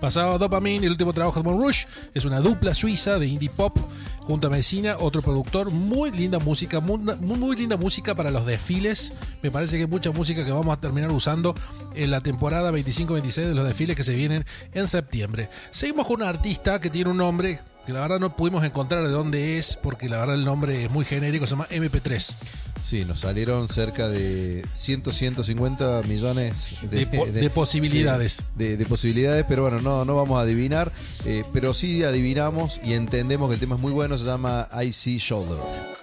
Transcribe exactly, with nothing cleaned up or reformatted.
Pasado Dopamine, el último trabajo de Montrouge, es una dupla suiza de indie pop junto a Messina, otro productor. Muy linda música, muy, muy, muy linda música para los desfiles. Me parece que hay mucha música que vamos a terminar usando en la temporada veinticinco veintiséis de los desfiles que se vienen en septiembre. Seguimos con una artista que tiene un nombre que la verdad no pudimos encontrar de dónde es, porque la verdad el nombre es muy genérico, se llama eme pe tres. Sí, nos salieron cerca de cien, ciento cincuenta millones de, de, po de, de posibilidades. De, de, de posibilidades, pero bueno, no, no vamos a adivinar, eh, pero sí adivinamos y entendemos que el tema es muy bueno, se llama Icy Shoulder.